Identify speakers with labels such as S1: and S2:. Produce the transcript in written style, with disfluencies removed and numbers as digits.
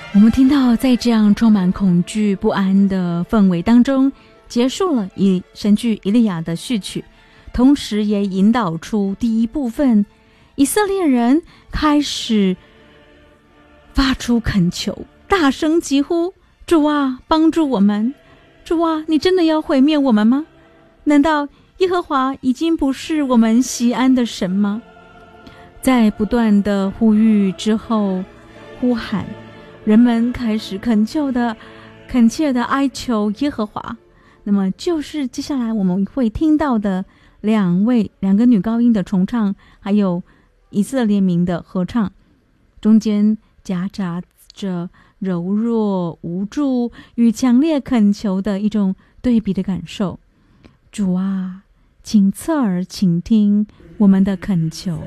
S1: 我们听到在这样充满恐惧不安的氛围当中，结束了以神剧以利亚的序曲，同时也引导出第一部分，以色列人开始发出恳求，大声疾呼：主啊，帮助我们！主啊，你真的要毁灭我们吗？难道耶和华已经不是我们锡安的神吗？在不断的呼吁之后，呼喊，人们开始恳切的哀求耶和华。那么就是接下来我们会听到的两个女高音的重唱，还有以色列民的合唱，中间夹杂着柔弱无助与强烈恳求的一种对比的感受。主啊，请侧耳倾听我们的恳求。